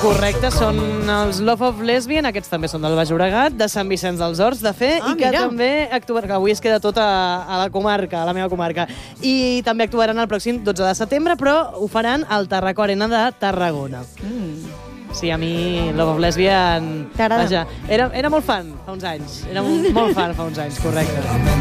Correcte, són els Love of Lesbian, aquests també són del Baix Llobregat, de Sant Vicenç dels Horts, de fer, i que també actuaran, que avui es queda tot a la comarca, a la meva comarca, i també actuaran el pròxim 12 de setembre, però ho faran al Tarraco Arena de Tarragona. Sí, a mi Love of Lesbian... T'agrada? Vaja, era molt fan fa uns anys. Era molt fan fa uns anys, correcte.